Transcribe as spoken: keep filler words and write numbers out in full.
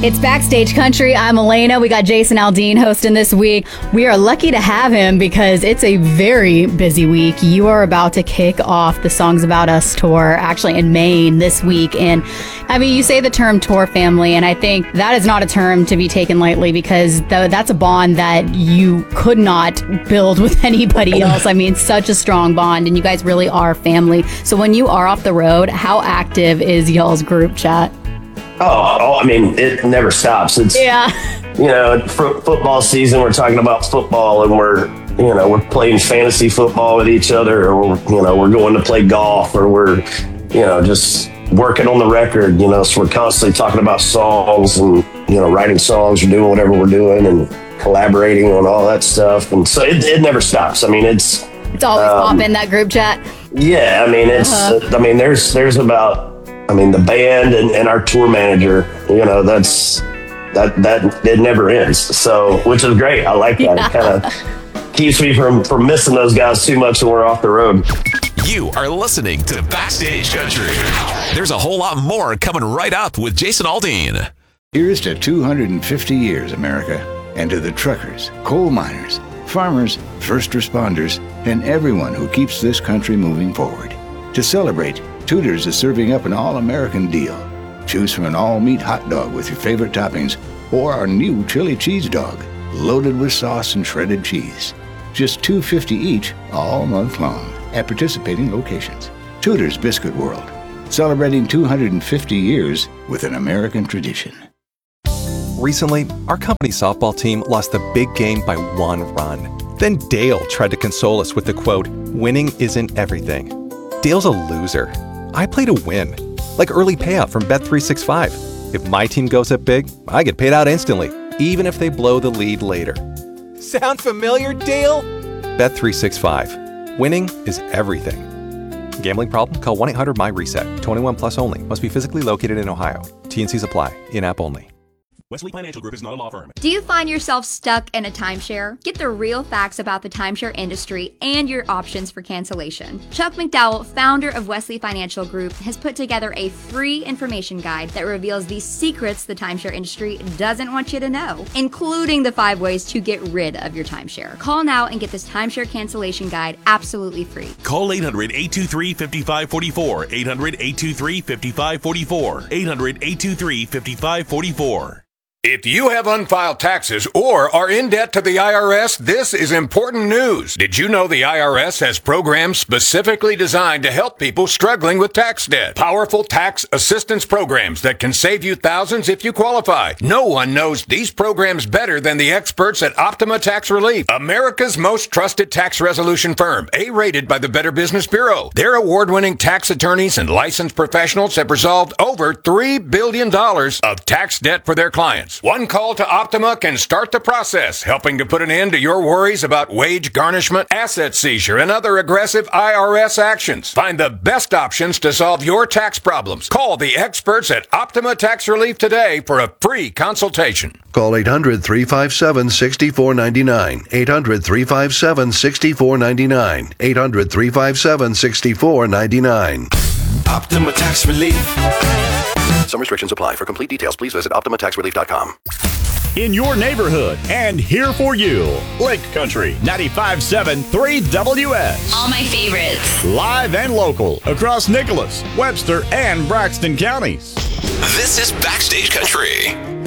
It's Backstage Country. I'm Elena. We got Jason Aldean hosting this week. We are lucky to have him because it's a very busy week. You are about to kick off the Songs About Us tour, actually in Maine this week. And I mean, you say the term tour family, and I think that is not a term to be taken lightly because th- that's a bond that you could not build with anybody else. I mean, such a strong bond, and you guys really are family. So when you are off the road, how active is y'all's group chat? Oh, oh, I mean, it never stops. It's, yeah. You know, f- football season, we're talking about football and we're, you know, we're playing fantasy football with each other, or, we're, you know, we're going to play golf, or we're, you know, just working on the record, you know, so we're constantly talking about songs and, you know, writing songs or doing whatever we're doing and collaborating on all that stuff. And so it, it never stops. I mean, it's... It's always um, pop in that group chat. Yeah, I mean, it's, uh-huh. I mean, there's, there's about, I mean, the band and, and our tour manager, you know, that's, that, that, it never ends. So, which is great. I like that. Yeah. It kind of keeps me from, from missing those guys too much when we're off the road. You are listening to Backstage Country. There's a whole lot more coming right up with Jason Aldean. Here's to two hundred fifty years, America, and to the truckers, coal miners, farmers, first responders, and everyone who keeps this country moving forward. To celebrate, Tudor's is serving up an all-American deal. Choose from an all-meat hot dog with your favorite toppings or our new chili cheese dog, loaded with sauce and shredded cheese. Just two dollars and fifty cents each all month long at participating locations. Tudor's Biscuit World, celebrating two hundred fifty years with an American tradition. Recently, our company softball team lost the big game by one run. Then Dale tried to console us with the quote, "Winning isn't everything." Dale's a loser. I play to win, like early payout from Bet three sixty-five. If my team goes up big, I get paid out instantly, even if they blow the lead later. Sound familiar, Dale? Bet three sixty-five. Winning is everything. Gambling problem? Call one eight hundred M Y reset. twenty-one plus only. Must be physically located in Ohio. T and Cs apply. In-app only. Wesley Financial Group is not a law firm. Do you find yourself stuck in a timeshare? Get the real facts about the timeshare industry and your options for cancellation. Chuck McDowell, founder of Wesley Financial Group, has put together a free information guide that reveals the secrets the timeshare industry doesn't want you to know, including the five ways to get rid of your timeshare. Call now and get this timeshare cancellation guide absolutely free. Call eight hundred, eight two three, five five four four. eight hundred, eight two three, five five four four. eight hundred, eight two three, five five four four. If you have unfiled taxes or are in debt to the I R S, this is important news. Did you know the I R S has programs specifically designed to help people struggling with tax debt? Powerful tax assistance programs that can save you thousands if you qualify. No one knows these programs better than the experts at Optima Tax Relief, America's most trusted tax resolution firm, A-rated by the Better Business Bureau. Their award-winning tax attorneys and licensed professionals have resolved over three billion dollars of tax debt for their clients. One call to Optima can start the process, helping to put an end to your worries about wage garnishment, asset seizure, and other aggressive I R S actions. Find the best options to solve your tax problems. Call the experts at Optima Tax Relief today for a free consultation. Call eight hundred, three five seven, six four nine nine. eight hundred, three five seven, six four nine nine. eight hundred, three five seven, six four nine nine. Optima Tax Relief. Some restrictions apply. For complete details, please visit optima tax relief dot com. In your neighborhood and here for you, Lake Country ninety-five point seven three W S. All my favorites. Live and local across Nicholas, Webster, and Braxton counties. This is Backstage Country.